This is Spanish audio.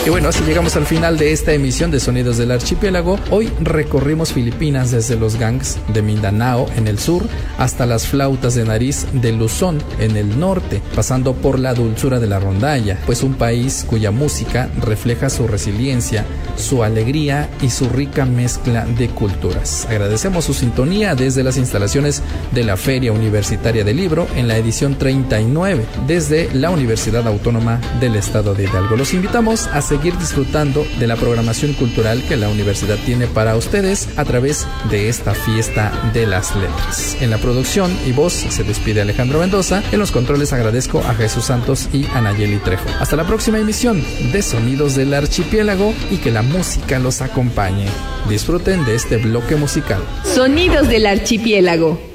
Y bueno, así llegamos al final de esta emisión de Sonidos del Archipiélago. Hoy recorrimos Filipinas desde los gangs de Mindanao en el sur hasta las flautas de nariz de Luzón en el norte, pasando por la dulzura de la rondalla, pues un país cuya música refleja su resiliencia, su alegría y su rica mezcla de culturas. Agradecemos su sintonía desde las instalaciones de la Feria Universitaria del Libro en la edición 39 desde la Universidad Autónoma del Estado de Hidalgo. Los invitamos a seguir disfrutando de la programación cultural que la universidad tiene para ustedes a través de esta fiesta de las letras. En la producción y voz se despide Alejandro Mendoza. En los controles agradezco a Jesús Santos y a Nayeli Trejo. Hasta la próxima emisión de Sonidos del Archipiélago y que la música los acompañe. Disfruten de este bloque musical. Sonidos del Archipiélago.